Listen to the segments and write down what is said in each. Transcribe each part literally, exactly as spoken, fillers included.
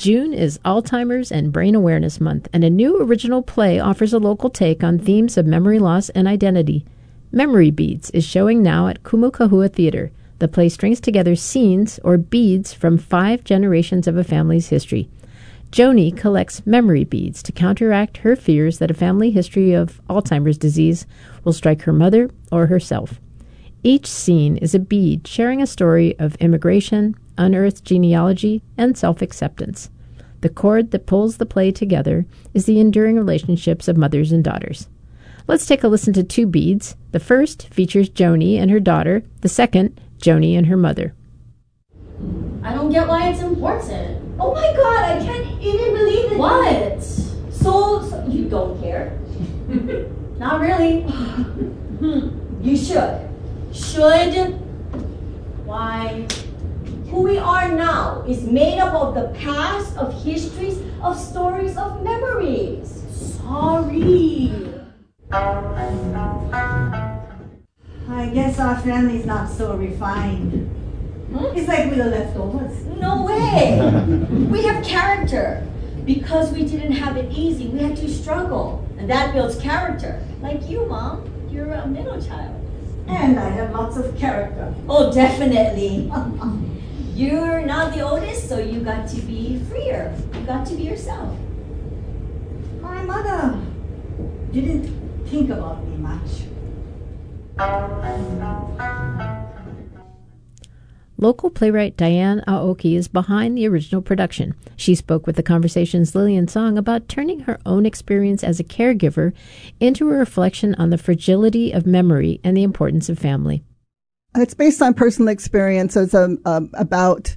June is Alzheimer's and Brain Awareness Month, and a new original play offers a local take on themes of memory loss and identity. Memory Beads is showing now at Kumukahua Theater. The play strings together scenes or beads from five generations of a family's history. Joni collects memory beads to counteract her fears that a family history of Alzheimer's disease will strike her mother or herself. Each scene is a bead sharing a story of immigration, unearthed genealogy, and self-acceptance. The cord that pulls the play together is the enduring relationships of mothers and daughters. Let's take a listen to two beads. The first features Joni and her daughter. The second, Joni and her mother. I don't get why it's important. Oh my god, I can't even believe it. What? So, so you don't care? Not really. You should. Should? Why? Who we are now is made up of the past, of histories, of stories, of memories. Sorry. I guess our family's not so refined. Hmm? It's like we're the leftovers. No way. We have character. Because we didn't have it easy, we had to struggle. And that builds character. Like you, Mom. You're a middle child. And I have lots of character. Oh, definitely. You're not the oldest, so you got to be freer. You got to be yourself. My mother didn't think about me much. Local playwright Diane Aoki is behind the original production. She spoke with The Conversation's Lillian Song about turning her own experience as a caregiver into a reflection on the fragility of memory and the importance of family. It's based on personal experiences um, um, about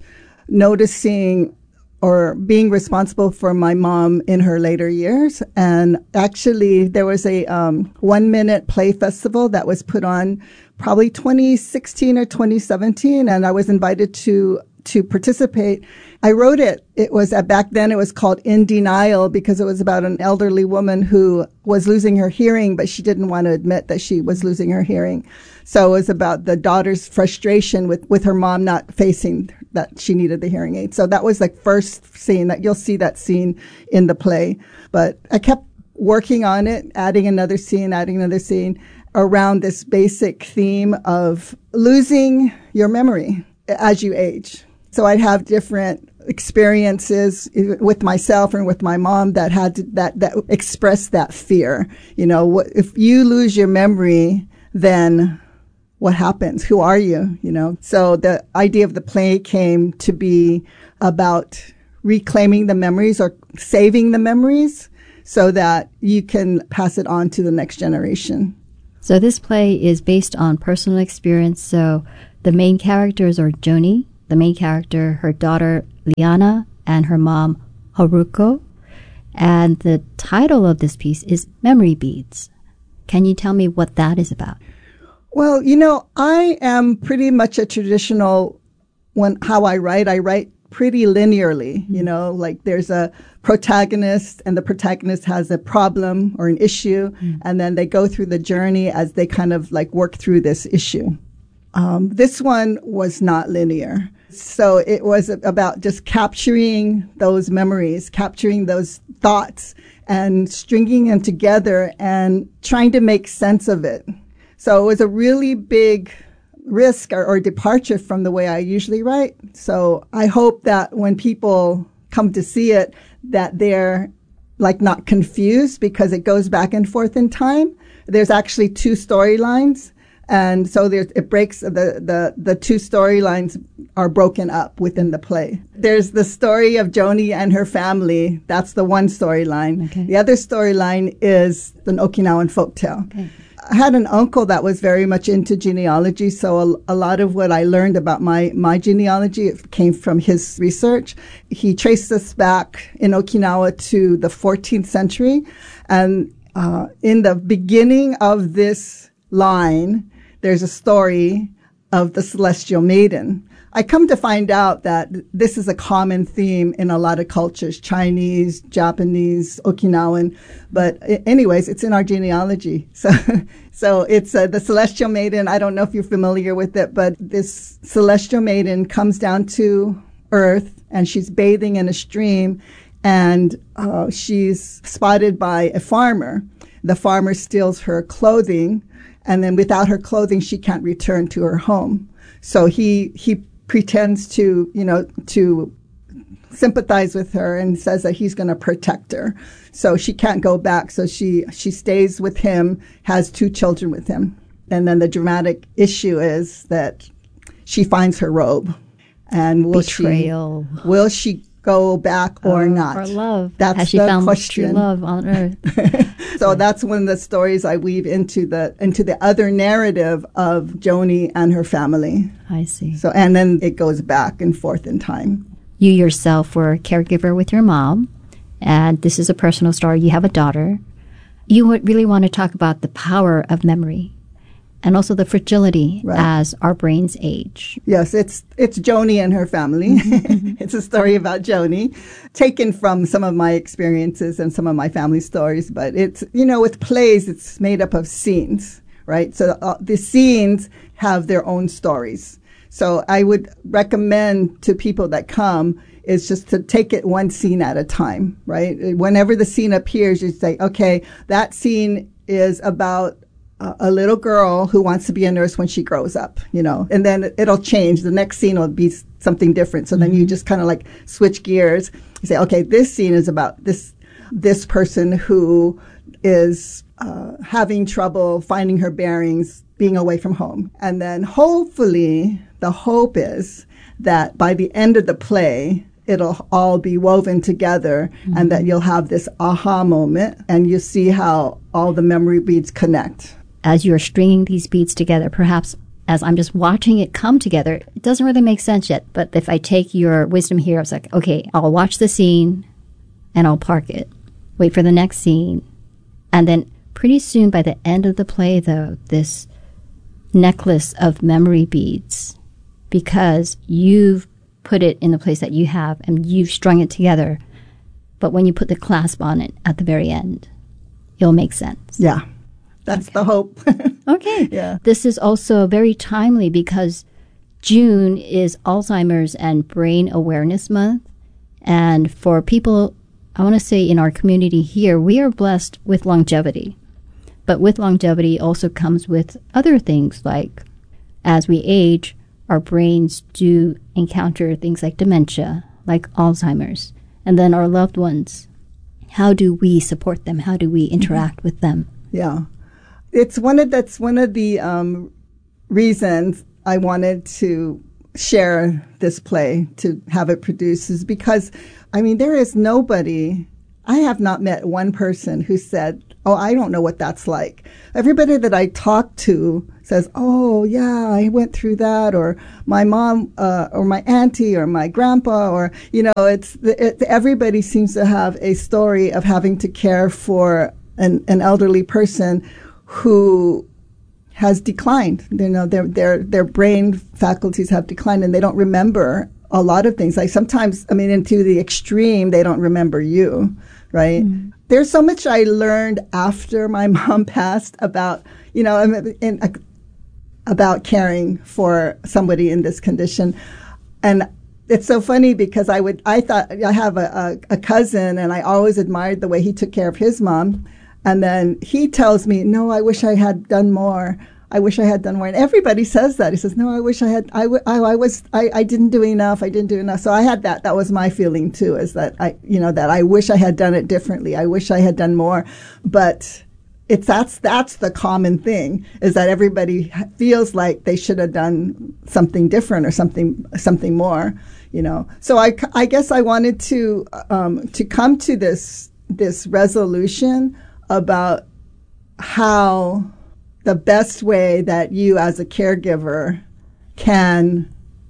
noticing or being responsible for my mom in her later years. And actually, there was a um, one-minute play festival that was put on probably twenty sixteen or twenty seventeen, and I was invited to to participate. I wrote it. It was uh, back then it was called In Denial because it was about an elderly woman who was losing her hearing, but she didn't want to admit that she was losing her hearing. So it was about the daughter's frustration with, with her mom not facing that she needed the hearing aid. So that was the first scene that you'll see that scene in the play. But I kept working on it, adding another scene, adding another scene around this basic theme of losing your memory as you age. So I'd have different experiences with myself and with my mom that had to, that, that expressed that fear. You know, if you lose your memory, then what happens? Who are you? You know, so the idea of the play came to be about reclaiming the memories or saving the memories so that you can pass it on to the next generation. So this play is based on personal experience. So the main characters are Joni, the main character, her daughter Liana, and her mom Haruko. And the title of this piece is Memory Beads. Can you tell me what that is about? Well, you know, I am pretty much a traditional, when how I write, I write pretty linearly, you know, like there's a protagonist and the protagonist has a problem or an issue, mm. and then they go through the journey as they kind of like work through this issue. Um, this one was not linear. So it was about just capturing those memories, capturing those thoughts and stringing them together and trying to make sense of it. So it was a really big risk or, or departure from the way I usually write. So I hope that when people come to see it, that they're like not confused because it goes back and forth in time. There's actually two storylines. And so there's, it breaks, the, the, the two storylines are broken up within the play. There's the story of Joni and her family. That's the one storyline. Okay. The other storyline is an Okinawan folktale. Okay. I had an uncle that was very much into genealogy, so a, a lot of what I learned about my, my genealogy came from his research. He traced us back in Okinawa to the fourteenth century, and uh, in the beginning of this line, there's a story of the Celestial Maiden. I come to find out that this is a common theme in a lot of cultures, Chinese, Japanese, Okinawan. But anyways, it's in our genealogy. So, so it's uh, the Celestial Maiden. I don't know if you're familiar with it, but this Celestial Maiden comes down to earth, and she's bathing in a stream, and uh, she's spotted by a farmer. The farmer steals her clothing, and then without her clothing, she can't return to her home. So he he pretends to, you know, to sympathize with her and says that he's going to protect her. So she can't go back. So she, she stays with him, has two children with him. And then the dramatic issue is that she finds her robe. And will Betrayal. she, will she go back or oh, not? Or love. That's Has she the found question. true love on earth? So that's one of the stories I weave into the into the other narrative of Joni and her family. I see. So and then it goes back and forth in time. You yourself were a caregiver with your mom, and this is a personal story. You have a daughter. You would really want to talk about the power of memory and also the fragility right. as our brains age. Yes, it's it's Joni and her family. Mm-hmm. It's a story about Joni, taken from some of my experiences and some of my family stories. But it's, you know, with plays, it's made up of scenes, right? So uh, the scenes have their own stories. So I would recommend to people that come is just to take it one scene at a time, right? Whenever the scene appears, you say, okay, that scene is about a, a little girl who wants to be a nurse when she grows up, you know, and then it'll change. The next scene will be something different. So mm-hmm. then you just kind of like switch gears. You say, okay, this scene is about this, this person who is uh, having trouble finding her bearings, being away from home. And then hopefully the hope is that by the end of the play, it'll all be woven together mm-hmm. and that you'll have this aha moment and you see how all the memory beads connect. As you're stringing these beads together, perhaps as I'm just watching it come together, it doesn't really make sense yet. But if I take your wisdom here, it's like, okay, I'll watch the scene and I'll park it. Wait for the next scene. And then pretty soon by the end of the play, though, this necklace of memory beads, because you've put it in the place that you have and you've strung it together. But when you put the clasp on it at the very end, it'll make sense. Yeah, that's okay. The hope. Okay. Yeah. This is also very timely because June is Alzheimer's and Brain Awareness Month. And for people, I want to say in our community here, we are blessed with longevity. But with longevity also comes with other things like as we age, our brains do encounter things like dementia, like Alzheimer's, and then our loved ones. How do we support them? How do we interact mm-hmm. with them? Yeah. It's one of that's one of the um, reasons I wanted to share this play, to have it produced, is because, I mean, there is nobody, I have not met one person who said, oh, I don't know what that's like. Everybody that I talk to says, oh, yeah, I went through that, or my mom, uh, or my auntie, or my grandpa, or, you know, it's, it, everybody seems to have a story of having to care for an, an elderly person who has declined. You know, their, their, their brain faculties have declined and they don't remember a lot of things. Like sometimes, I mean, into the extreme, they don't remember you, right? Mm-hmm. There's so much I learned after my mom passed about, you know, in, in, uh, about caring for somebody in this condition. And it's so funny because I would, I thought, I have a, a, a cousin and I always admired the way he took care of his mom. And then he tells me, no, I wish I had done more. I wish I had done more. And everybody says that. He says, no, I wish I had, I, w- I, I was, I, I didn't do enough. I didn't do enough. So I had that. That was my feeling too, is that I, you know, that I wish I had done it differently. I wish I had done more. But it's, that's, that's the common thing, is that everybody feels like they should have done something different or something, something more, you know. So I, I guess I wanted to, um, to come to this, this resolution about how the best way that you as a caregiver can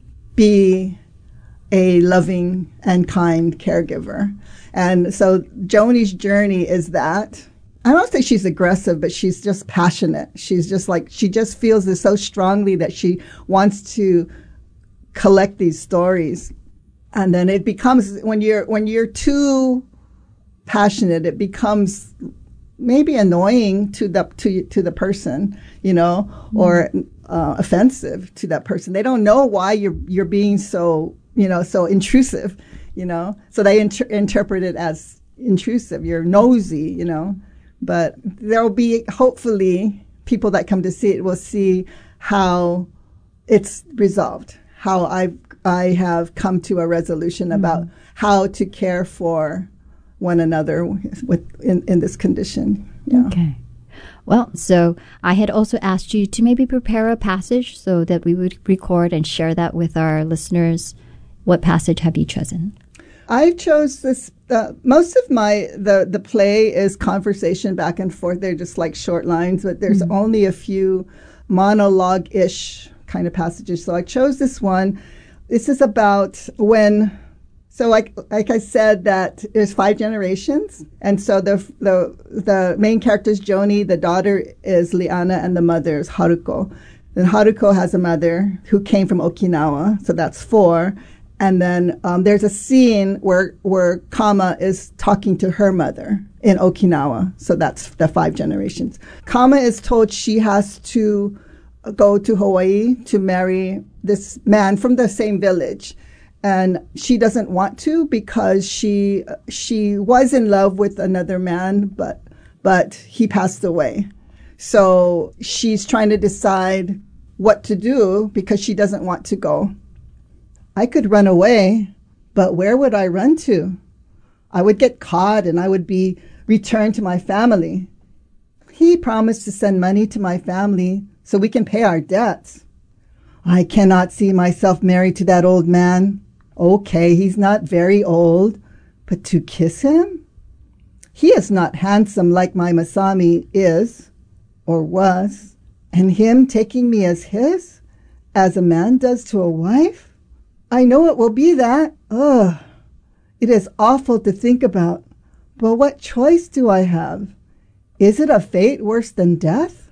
be a loving and kind caregiver. And so Joni's journey is that. I don't say she's aggressive, but she's just passionate. She's just like, she just feels this so strongly that she wants to collect these stories. And then it becomes, when you're, when you're too passionate, it becomes maybe annoying to the to to the person, you know, mm. or uh, offensive to that person. They don't know why you're you're being so you know, so intrusive, you know. So they inter- interpret it as intrusive. You're nosy, you know. But there'll be, hopefully, people that come to see it will see how it's resolved, how I've, I have come to a resolution mm-hmm. about how to care for one another with in, in this condition. Yeah. Okay. Well, so I had also asked you to maybe prepare a passage so that we would record and share that with our listeners. What passage have you chosen? I chose this. Uh, most of my the the play is conversation back and forth. They're just like short lines, but there's mm-hmm. only a few monologue-ish kind of passages. So I chose this one. This is about when. So like like I said, that there's five generations, and so the the the main character is Joni, the daughter is Liana, and the mother is Haruko. And Haruko has a mother who came from Okinawa, so that's four. And then um, there's a scene where where Kama is talking to her mother in Okinawa, so that's the five generations. Kama is told she has to go to Hawaii to marry this man from the same village. And she doesn't want to because she she was in love with another man, but but he passed away. So she's trying to decide what to do because she doesn't want to go. I could run away, but where would I run to? I would get caught and I would be returned to my family. He promised to send money to my family so we can pay our debts. I cannot see myself married to that old man. Okay, he's not very old, but to kiss him? He is not handsome like my Masami is, or was, and him taking me as his, as a man does to a wife? I know it will be that. Ugh, it is awful to think about, but what choice do I have? Is it a fate worse than death?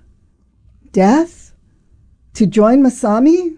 Death? To join Masami?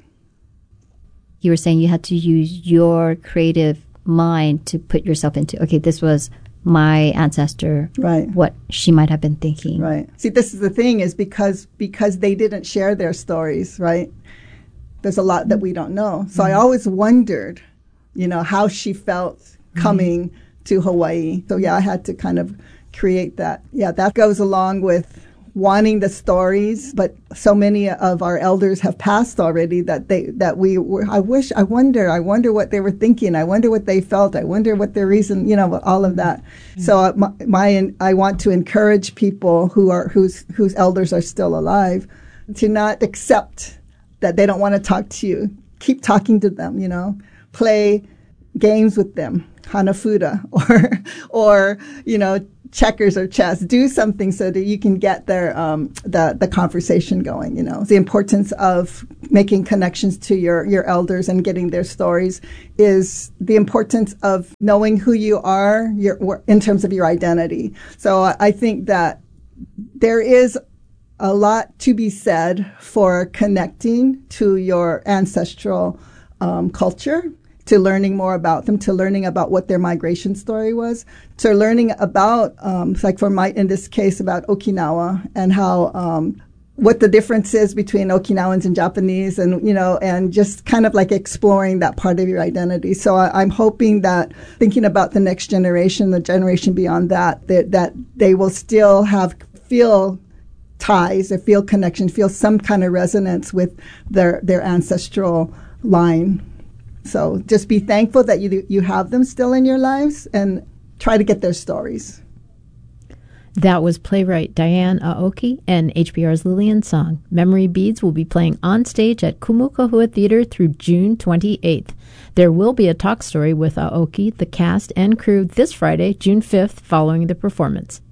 You were saying you had to use your creative mind to put yourself into, okay, this was my ancestor, right? What she might have been thinking. Right. See, this is the thing is because because they didn't share their stories, right? There's a lot that we don't know. So mm-hmm. I always wondered, you know, how she felt coming mm-hmm. to Hawaii. So yeah, I had to kind of create that. Yeah, that goes along with wanting the stories, but so many of our elders have passed already that they that we were. I wish, I wonder, I wonder what they were thinking. I wonder what they felt. I wonder what their reason, you know, all of that. Mm-hmm. So uh, my, my I want to encourage people who are whose whose elders are still alive to not accept that they don't want to talk to you. Keep talking to them. You know, play games with them, Hanafuda, or or you know. checkers or chess, do something so that you can get their um, the the conversation going. You know, the importance of making connections to your your elders and getting their stories is the importance of knowing who you are, your in terms of your identity. So I, I think that there is a lot to be said for connecting to your ancestral um, culture, to learning more about them, to learning about what their migration story was, to learning about, um, like for my, in this case, about Okinawa and how, um, what the difference is between Okinawans and Japanese, and, you know, and just kind of like exploring that part of your identity. So I, I'm hoping that thinking about the next generation, the generation beyond that, that, that they will still have, feel ties or feel connection, feel some kind of resonance with their, their ancestral line. So just be thankful that you you have them still in your lives and try to get their stories. That was playwright Diane Aoki and H B R's Lillian Song. Memory Beads will be playing on stage at Kumu Kahua Theater through June twenty-eighth. There will be a talk story with Aoki, the cast, and crew this Friday, June fifth, following the performance.